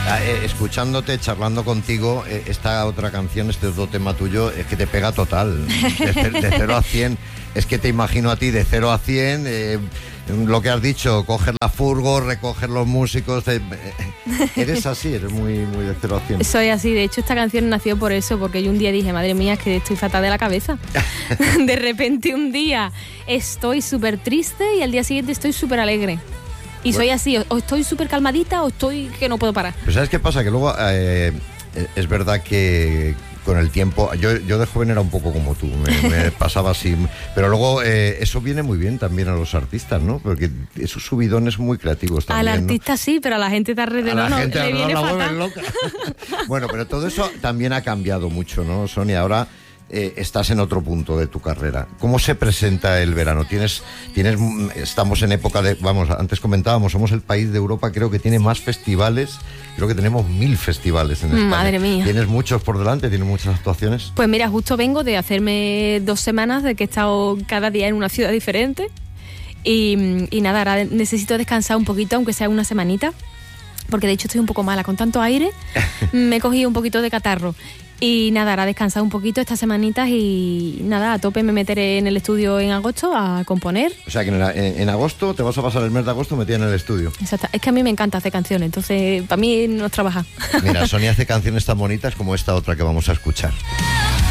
Escuchándote, charlando contigo, esta otra canción, este otro tema tuyo, es que te pega total, de 0 a 100. Es que te imagino a ti de 0 a 100, lo que has dicho, coger la furgo, recoger los músicos, eres así, eres muy de 0 a 100. Soy así, de hecho esta canción nació por eso, porque yo un día dije, madre mía, es que estoy fatal de la cabeza. De repente un día estoy súper triste y al día siguiente estoy súper alegre. Y soy así, o estoy súper calmadita o estoy que no puedo parar. Pues ¿sabes qué pasa? Que luego es verdad que con el tiempo, yo de joven era un poco como tú, me pasaba así, pero luego eso viene muy bien también a los artistas, ¿no? Porque esos subidones muy creativos también, al artista, ¿no? Sí, pero a la gente de alrededor no, le viene fatal. Loca. Bueno, pero todo eso también ha cambiado mucho, ¿no, Sonia? Ahora estás en otro punto de tu carrera. ¿Cómo se presenta el verano? Estamos en época de, vamos, antes comentábamos, somos el país de Europa, creo que tiene más festivales, creo que tenemos 1000 festivales en España. Madre mía. ¿Tienes muchos por delante? ¿Tienes muchas actuaciones? Pues mira, justo vengo de hacerme 2 semanas de que he estado cada día en una ciudad diferente y nada, ahora necesito descansar un poquito, aunque sea una semanita, porque de hecho estoy un poco mala, con tanto aire me he cogido un poquito de catarro. Y nada, ahora descansar un poquito estas semanitas y nada, a tope me meteré en el estudio en agosto a componer. O sea que en agosto te vas a pasar el mes de agosto metida en el estudio. Exacto, es que a mí me encanta hacer canciones, entonces para mí no es trabajar. Mira, Sonia hace canciones tan bonitas como esta otra que vamos a escuchar.